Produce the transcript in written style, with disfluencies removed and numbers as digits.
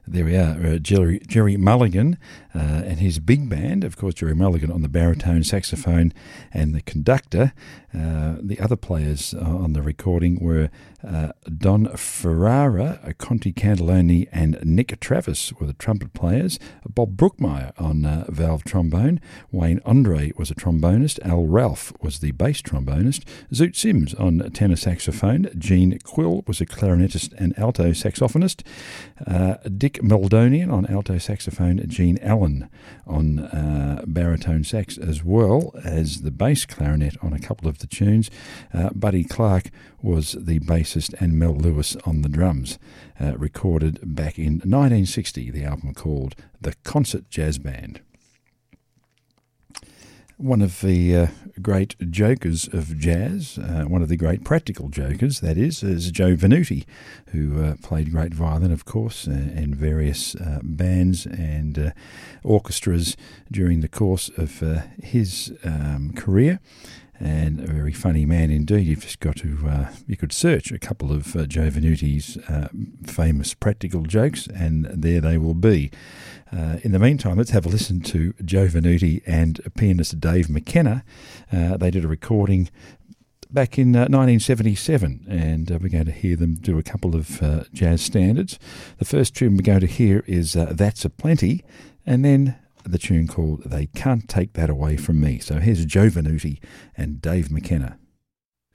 There we are, Jerry Mulligan and his big band. Of course, Jerry Mulligan on the baritone, saxophone and the conductor. The other players on the recording were Don Ferrara, Conti Cantalone and Nick Travis were the trumpet players. Bob Brookmeyer on valve trombone. Wayne Andre was a trombonist. Al Ralph was the bass trombonist. Zoot Sims on tenor saxophone. Gene Quill was a clarinetist and alto saxophonist. Dick Meldonian on alto saxophone. Gene Allen on baritone sax, as well as the bass clarinet on a couple of the tunes. Buddy Clark was the bassist and Mel Lewis on the drums. Recorded back in 1960, the album called The Concert Jazz Band. One of the great jokers of jazz, one of the great practical jokers, that is Joe Venuti, who played great violin, of course, in various bands and orchestras during the course of his career. And a very funny man indeed. You've just got to, you could search a couple of Joe Venuti's famous practical jokes, and there they will be. In the meantime, let's have a listen to Joe Venuti and pianist Dave McKenna. They did a recording back in 1977, and we're going to hear them do a couple of jazz standards. The first tune we're going to hear is That's a Plenty, and then the tune called They Can't Take That Away From Me. So here's Joe Venuti and Dave McKenna.